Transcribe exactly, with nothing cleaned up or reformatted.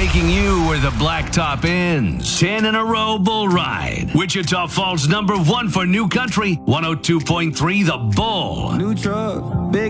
taking you where the blacktop ends. Ten in a row bull ride. Wichita Falls number one for new country. one oh two point three The Bull. New truck, big